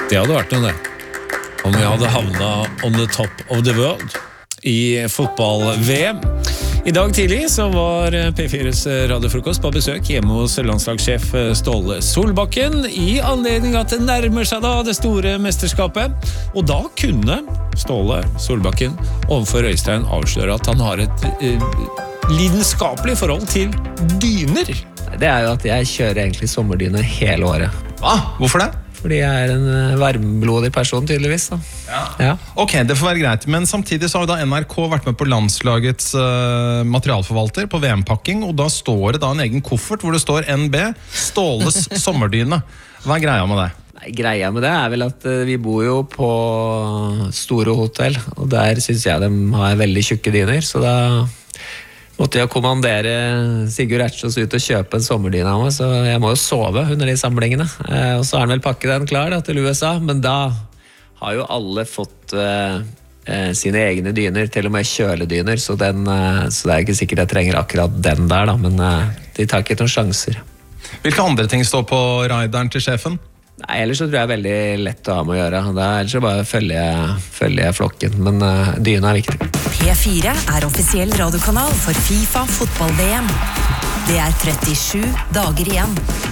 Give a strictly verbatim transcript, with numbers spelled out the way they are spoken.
Det hadde vært noe det. Om vi hadde havnet on the top of the world i fotball-V M. I dag tidlig så var P fires radiofrokost på besøk hjemme hos landslagssjef Ståle Solbakken i anledning at det nærmer seg da det store mesterskapet. Og da kunne Ståle Solbakken overfor Øystein avsløre at han har et eh, lidenskapelig forhold til dyner. Det er jo at jeg kjører egentlig sommerdyne hele året. Hva? Hvorfor det? Fordi jeg er en varmblodig person, tydeligvis. Da. Ja. Ja. Ok, det får være greit. Men samtidig så har da N R K vært med på landslagets uh, materialforvalter på V M-pakking, og da står det da en egen koffert hvor det står N B, Ståles sommerdyne. Hva er greia med det? Nei, greia med det er vel at uh, vi bor jo på store hotell, og der synes jeg de har veldig tjukke dyner, så da måtte jeg kommandere Sigurd Ertsjås ut og kjøpe en sommerdyne av meg, så jeg må jo sove under de samlingene. Eh, og så har han vel pakket den klar da, til U S A, men da har jo alle fått eh, sine egne dyner, til og med kjøledyner, så, den, eh, så det er ikke sikkert jeg trenger akkurat den der, da, men eh, de tar ikke noen sjanser. Hvilke andre ting står på rideren til sjefen? Nei, ellers så tror jeg det er veldig lett å ha med å gjøre. Da, ellers så bare følger jeg, følger jeg flokken, men uh, dyna er viktig. P fire er offisiell radiokanal for FIFA fotball-V M. Det er trettisju dager igjen.